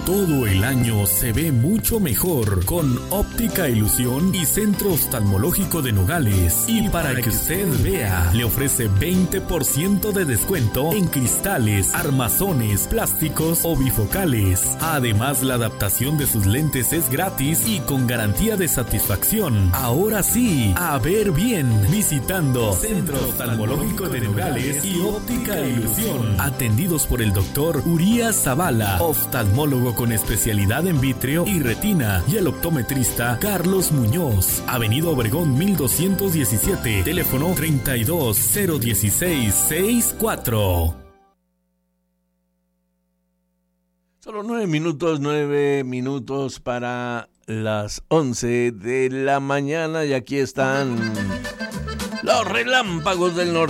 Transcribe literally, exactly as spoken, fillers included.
Todo el año se ve mucho mejor con Óptica Ilusión y Centro Oftalmológico de Nogales. Y para que usted vea, le ofrece veinte por ciento de descuento en cristales, armazones, plásticos o bifocales. Además, la adaptación de sus lentes es gratis y con garantía de satisfacción. Ahora sí, a ver bien, visitando Centro Oftalmológico de Nogales y Óptica Ilusión. Atendidos por el doctor Urias Zavala, oftalmólogo con especialidad en vítreo y retina, y el optometrista Carlos Muñoz. Avenida Obregón mil doscientos diecisiete, teléfono treinta y dos cero dieciséis sesenta y cuatro. Solo nueve minutos, nueve minutos para las once de la mañana y aquí están los relámpagos del norte.